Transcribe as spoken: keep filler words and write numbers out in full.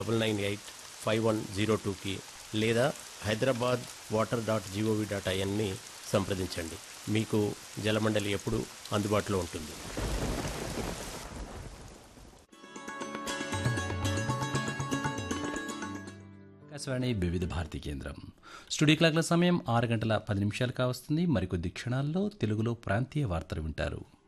Double nine eight five one zero టూకి లేదా Hyderabad water dot GOV dot ఐఎన్ని సంప్రదించండి. మీకు జలమండలి ఎప్పుడు అందుబాటులో ఉంటుంది. ఆకాశవాణి వివిధ భారతి కేంద్రం. స్టూడియో క్లాక్ల సమయం ఆరు గంటల పది నిమిషాలు కావస్తుంది. మరికొద్ది క్షణాల్లో తెలుగులో ప్రాంతీయ వార్తలు వింటారు.